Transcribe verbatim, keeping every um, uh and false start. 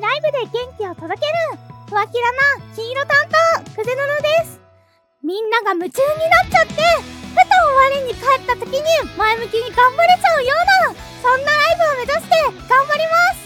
ライブで元気を届けるふわきらな黄色担当くぜののです。みんなが夢中になっちゃってふと我に返った時に前向きに頑張れちゃうようなそんなライブを目指して頑張ります。